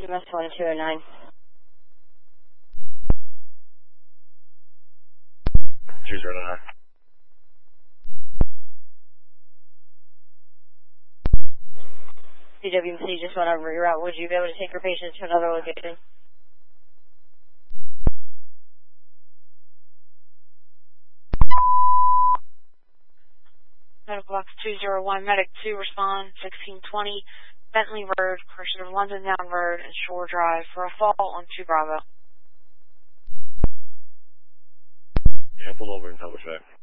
CMS 2209. 2009. CWMC just went over your route. Would you be able to take your patient to another location? Medical Box 201, Medic 2, respond, 1620, Bentley Road, correction of London Down Road and Shore Drive for a fall on 2 Bravo. Yeah, pull over and double check.